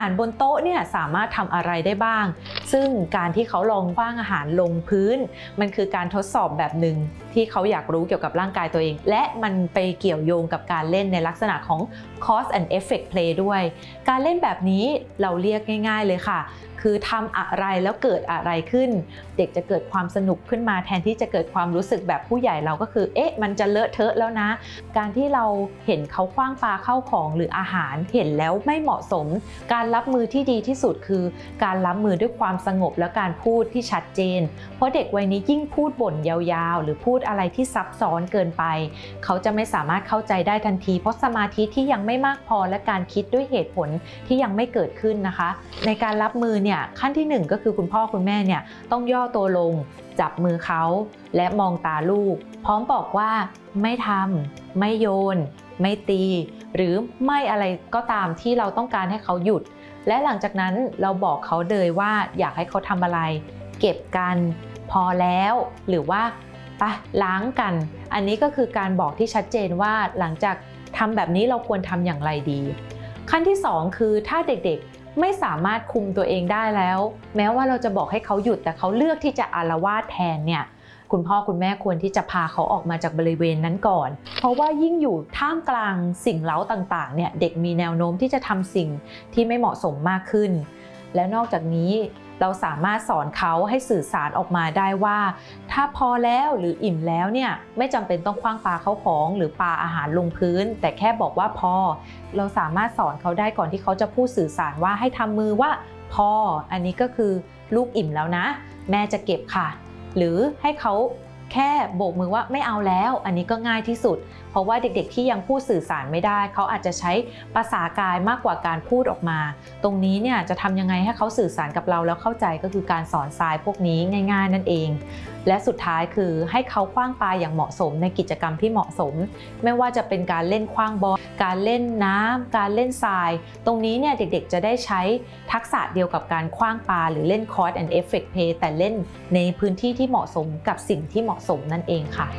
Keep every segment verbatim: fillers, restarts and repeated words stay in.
อาหารบนโต๊ะเนี่ยสามารถทำอะไรได้บ้างซึ่งการที่เขาลองขว้างอาหารลงพื้นมันคือการทดสอบแบบหนึ่งที่เขาอยากรู้เกี่ยวกับร่างกายตัวเองและมันไปเกี่ยวโยงกับการเล่นในลักษณะของ cause and effect play ด้วยการเล่นแบบนี้เราเรียกง่ายๆเลยค่ะคือทำอะไรแล้วเกิดอะไรขึ้นเด็กจะเกิดความสนุกขึ้นมาแทนที่จะเกิดความรู้สึกแบบผู้ใหญ่เราก็คือเอ๊ะมันจะเลอะเทอะแล้วนะการที่เราเห็นเขาขว้างปาเข้าของหรืออาหารเห็นแล้วไม่เหมาะสมการรับมือที่ดีที่สุดคือการรับมือด้วยความสงบและการพูดที่ชัดเจนเพราะเด็กวัยนี้ยิ่งพูดบ่นยาวๆหรือพูดอะไรที่ซับซ้อนเกินไปเขาจะไม่สามารถเข้าใจได้ทันทีเพราะสมาธิที่ยังไม่มากพอและการคิดด้วยเหตุผลที่ยังไม่เกิดขึ้นนะคะในการรับมือเนี่ยขั้นที่หนึ่งก็คือคุณพ่อคุณแม่เนี่ยต้องย่อตัวลงจับมือเขาและมองตาลูกพร้อมบอกว่าไม่ทำไม่โยนไม่ตีหรือไม่อะไรก็ตามที่เราต้องการให้เขาหยุดและหลังจากนั้นเราบอกเขาเลยว่าอยากให้เขาทำอะไรเก็บกันพอแล้วหรือว่าไปล้างกันอันนี้ก็คือการบอกที่ชัดเจนว่าหลังจากทำแบบนี้เราควรทำอย่างไรดีขั้นที่สองคือถ้าเด็กๆไม่สามารถคุมตัวเองได้แล้วแม้ว่าเราจะบอกให้เขาหยุดแต่เขาเลือกที่จะอาละวาดแทนเนี่ยคุณพ่อคุณแม่ควรที่จะพาเขาออกมาจากบริเวณนั้นก่อนเพราะว่ายิ่งอยู่ท่ามกลางสิ่งเร้าต่างๆเนี่ยเด็กมีแนวโน้มที่จะทำสิ่งที่ไม่เหมาะสมมากขึ้นและนอกจากนี้เราสามารถสอนเขาให้สื่อสารออกมาได้ว่าถ้าพอแล้วหรืออิ่มแล้วเนี่ยไม่จำเป็นต้องขว้างปาเข้าของหรือปาอาหารลงพื้นแต่แค่บอกว่าพอเราสามารถสอนเขาได้ก่อนที่เขาจะพูดสื่อสารว่าให้ทำมือว่าพออันนี้ก็คือลูกอิ่มแล้วนะแม่จะเก็บค่ะหรือให้เขาแค่โบกมือว่าไม่เอาแล้วอันนี้ก็ง่ายที่สุดเพราะว่าเด็กๆที่ยังพูดสื่อสารไม่ได้เขาอาจจะใช้ภาษากายมากกว่าการพูดออกมาตรงนี้เนี่ยจะทำยังไงให้เขาสื่อสารกับเราแล้วเข้าใจก็คือการสอนทรายพวกนี้ง่ายๆนั่นเองและสุดท้ายคือให้เขาขว้างปาอย่างเหมาะสมในกิจกรรมที่เหมาะสมไม่ว่าจะเป็นการเล่นขว้างบอลการเล่นน้ำการเล่นทรายตรงนี้เนี่ยเด็กๆจะได้ใช้ทักษะเดียวกับการขว้างปาหรือเล่น cause and effect play แต่เล่นในพื้นที่ที่เหมาะสมกับสิ่งที่เหมาะสมนั่นเองค่ะ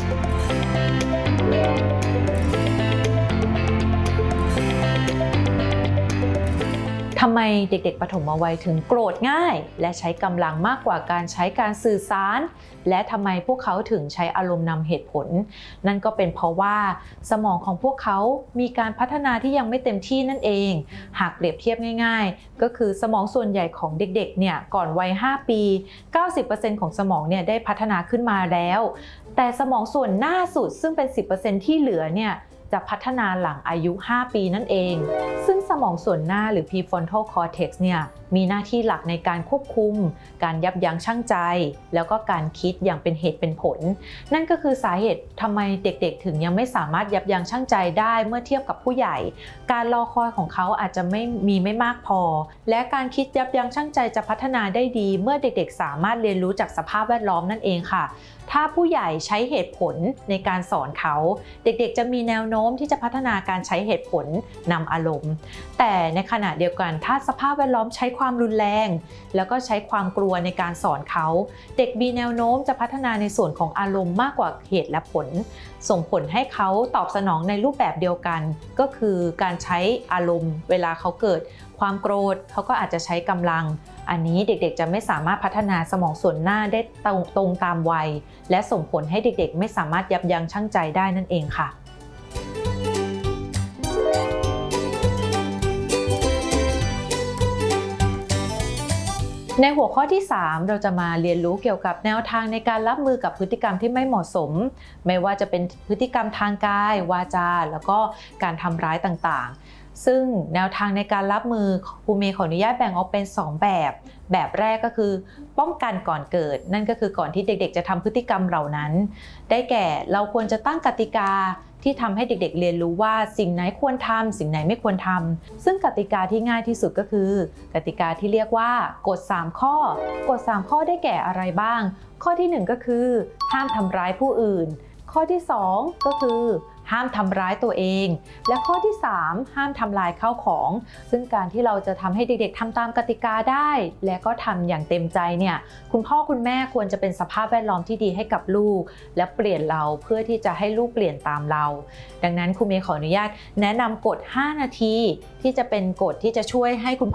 ทำไมเด็กๆปฐมวัยถึงโกรธง่ายและใช้กำลังมากกว่าการใช้การสื่อสารและทำไมพวกเขาถึงใช้อารมณ์นำเหตุผลนั่นก็เป็นเพราะว่าสมองของพวกเขามีการพัฒนาที่ยังไม่เต็มที่นั่นเองหากเปรียบเทียบง่ายๆก็คือสมองส่วนใหญ่ของเด็กๆเนี่ยก่อนวัยห้าปี เก้าสิบเปอร์เซ็นต์ ของสมองเนี่ยได้พัฒนาขึ้นมาแล้วแต่สมองส่วนหน้าสุดซึ่งเป็น สิบเปอร์เซ็นต์ ที่เหลือเนี่ยจะพัฒนาหลังอายุห้าปีนั่นเองซึ่งสมองส่วนหน้าหรือ prefrontal cortex เนี่ยมีหน้าที่หลักในการควบคุมการยับยั้งชั่งใจแล้วก็การคิดอย่างเป็นเหตุเป็นผลนั่นก็คือสาเหตุทำไมเด็กๆถึงยังไม่สามารถยับยั้งชั่งใจได้เมื่อเทียบกับผู้ใหญ่การรอคอยของเขาอาจจะไม่มีไม่มากพอและการคิดยับยั้งชั่งใจจะพัฒนาได้ดีเมื่อเด็กๆสามารถเรียนรู้จากสภาพแวดล้อมนั่นเองค่ะถ้าผู้ใหญ่ใช้เหตุผลในการสอนเขาเด็กๆจะมีแนวโน้มที่จะพัฒนาการใช้เหตุผลนำอารมณ์แต่ในขณะเดียวกันถ้าสภาพแวดล้อมใช้ความรุนแรงแล้วก็ใช้ความกลัวในการสอนเขาเด็กมีแนวโน้มจะพัฒนาในส่วนของอารมณ์มากกว่าเหตุและผลส่งผลให้เขาตอบสนองในรูปแบบเดียวกันก็คือการใช้อารมณ์เวลาเขาเกิดความโกรธเขาก็อาจจะใช้กำลังอันนี้เด็กๆจะไม่สามารถพัฒนาสมองส่วนหน้าได้ตรงตรงตามวัยและส่งผลให้เด็กๆไม่สามารถยับยั้งชั่งใจได้นั่นเองค่ะในหัวข้อที่สามเราจะมาเรียนรู้เกี่ยวกับแนวทางในการรับมือกับพฤติกรรมที่ไม่เหมาะสมไม่ว่าจะเป็นพฤติกรรมทางกายวาจาแล้วก็การทำร้ายต่างๆซึ่งแนวทางในการรับมือครูเมย์ขออนุญาตแบ่งออกเป็นสองแบบแบบแรกก็คือป้องกันก่อนเกิดนั่นก็คือก่อนที่เด็กๆจะทำพฤติกรรมเหล่านั้นได้แก่เราควรจะตั้งกติกาที่ทำให้เด็กๆเรียนรู้ว่าสิ่งไหนควรทำสิ่งไหนไม่ควรทำซึ่งกติกาที่ง่ายที่สุดก็คือกติกาที่เรียกว่ากฎสามข้อกฎสามข้อได้แก่อะไรบ้างข้อที่หนึ่งก็คือห้ามทำร้ายผู้อื่นข้อที่สองก็คือห้ามทำร้ายตัวเองและข้อที่สามห้ามทำลายข้าวของซึ่งการที่เราจะทำให้เด็กๆทำตามกติกาได้และก็ทำอย่างเต็มใจเนี่ยคุณพ่อคุณแม่ควรจะเป็นสภาพแวดล้อมที่ดีให้กับลูกและเปลี่ยนเราเพื่อที่จะให้ลูกเปลี่ยนตามเราดังนั้นครูเมย์ขออนุญาตแนะนำกฎห้านาทีที่จะเป็นกฎที่จะช่วยให้คุณพ่อ